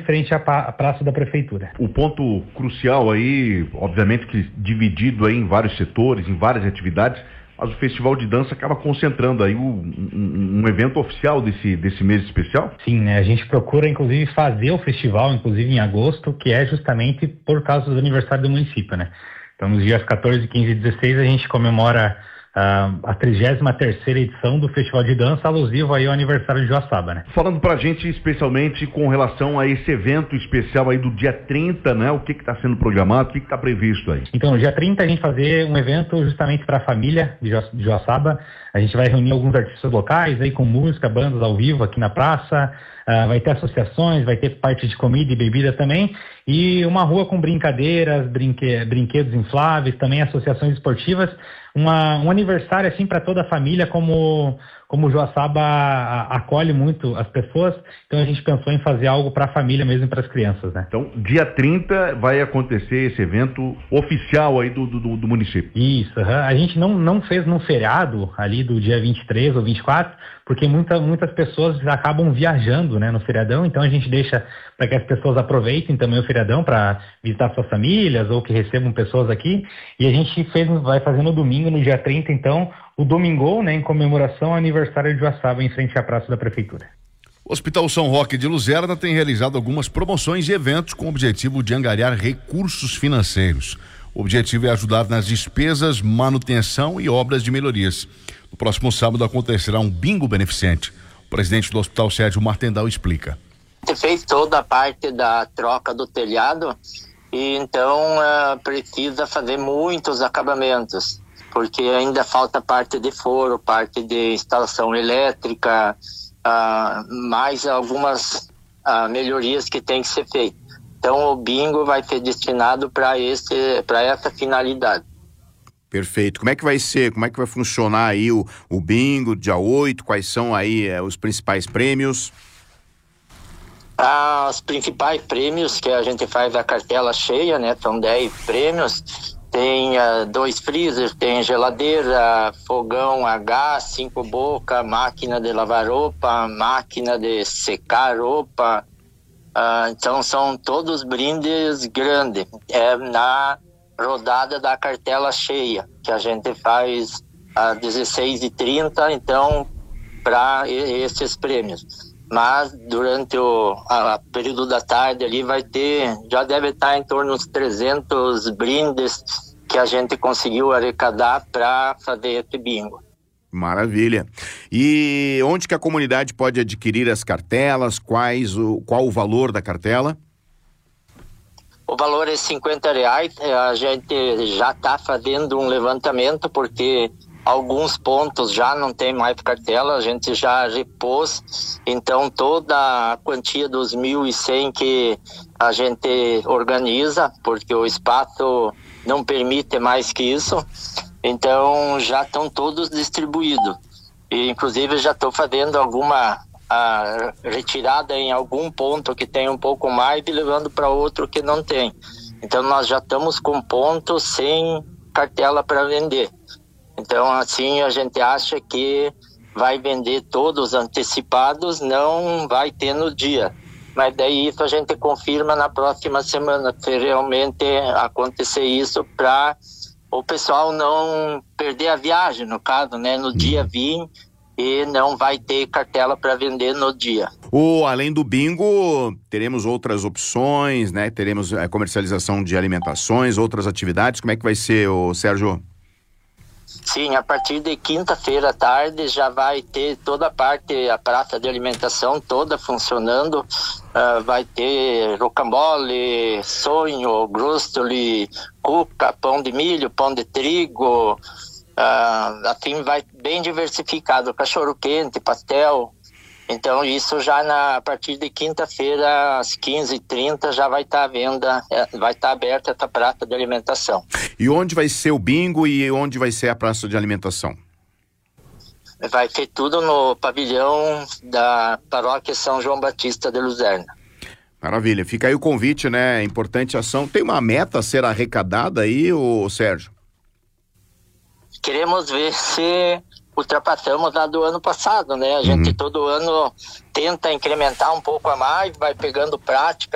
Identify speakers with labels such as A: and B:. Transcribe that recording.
A: frente à Praça da Prefeitura.
B: O ponto crucial aí, obviamente que dividido aí em vários setores, em várias atividades, mas o Festival de Dança acaba concentrando aí um evento oficial desse mês especial?
A: Sim, né? A gente procura, inclusive, fazer o festival, inclusive em agosto, que é justamente por causa do aniversário do município, né? Então, nos dias 14, 15 e 16, a gente comemora a 33ª edição do Festival de Dança, alusivo aí ao aniversário de Joaçaba, né?
B: Falando pra gente especialmente com relação a esse evento especial aí do dia 30, né? O que está sendo programado, o que está previsto aí?
A: Então, no dia 30 a gente vai fazer um evento justamente para a família de Joaçaba. A gente vai reunir alguns artistas locais aí com música, bandas ao vivo aqui na praça. Vai ter associações, vai ter parte de comida e bebida também, e uma rua com brincadeiras, brinquedos infláveis, também associações esportivas, um aniversário assim para toda a família, como Joaçaba acolhe muito as pessoas, então a gente pensou em fazer algo para a família mesmo e para as crianças, né?
B: Então, dia 30 vai acontecer esse evento oficial aí do município.
A: Isso, a gente não fez num feriado ali do dia 23 ou 24, porque muitas pessoas acabam viajando, né, no feriadão, então a gente deixa para que as pessoas aproveitem também o feriadão para visitar suas famílias ou que recebam pessoas aqui, e a gente vai fazer no domingo, no dia 30, então, o Domingol, né, em comemoração ao aniversário de Joaçaba, em frente à Praça da Prefeitura.
C: O Hospital São Roque de Luzerna tem realizado algumas promoções e eventos com o objetivo de angariar recursos financeiros. O objetivo é ajudar nas despesas, manutenção e obras de melhorias. No próximo sábado acontecerá um bingo beneficente. O presidente do Hospital Sérgio Martendal explica.
D: A gente fez toda a parte da troca do telhado e então precisa fazer muitos acabamentos, porque ainda falta parte de foro, parte de instalação elétrica, mais algumas melhorias que tem que ser feitas. Então o bingo vai ser destinado para essa finalidade.
E: Perfeito. Como é que vai ser? Como é que vai funcionar aí o bingo, dia 8? Quais são aí os principais prêmios?
D: Os principais prêmios que a gente faz a cartela cheia, né? São 10 prêmios. Tem 2 freezers, tem geladeira, fogão a gás, 5 boca, máquina de lavar roupa, máquina de secar roupa. Então são todos brindes grandes. É na rodada da cartela cheia, que a gente faz às 16h30, então, para esses prêmios. Mas durante o período da tarde ali já deve estar em torno dos 300 brindes que a gente conseguiu arrecadar para fazer esse bingo.
E: Maravilha. E onde que a comunidade pode adquirir as cartelas? Qual o valor da cartela?
D: O valor é R$50. A gente já está fazendo um levantamento porque alguns pontos já não tem mais cartela, a gente já repôs, então toda a quantia dos 1.100 que a gente organiza, porque o espaço não permite mais que isso, então já estão todos distribuídos. E inclusive já estou fazendo alguma retirada em algum ponto que tem um pouco mais e levando para outro que não tem. Então nós já estamos com pontos sem cartela para vender. Então, assim, a gente acha que vai vender todos antecipados, não vai ter no dia. Mas daí isso a gente confirma na próxima semana, se realmente acontecer isso, para o pessoal não perder a viagem, no caso, né? No dia vir e não vai ter cartela para vender no dia.
E: Além do bingo, teremos outras opções, né? Teremos a comercialização de alimentações, outras atividades. Como é que vai ser, Sérgio?
D: Sim, a partir de quinta-feira à tarde já vai ter toda a praça de alimentação toda funcionando. Vai ter rocambole, sonho, grostoli, cuca, pão de milho, pão de trigo. Assim vai bem diversificado, cachorro quente, pastel. Então isso já a partir de quinta-feira às 15h30 já vai estar à venda, vai estar aberta essa praça de alimentação.
E: E onde vai ser o bingo e onde vai ser a praça de alimentação?
D: Vai ser tudo no pavilhão da paróquia São João Batista de Luzerna.
E: Maravilha, fica aí o convite, né? Importante ação. Tem uma meta a ser arrecadada aí, Sérgio?
D: Queremos ver se ultrapassamos a do ano passado, né? A gente todo ano tenta incrementar um pouco a mais, vai pegando prática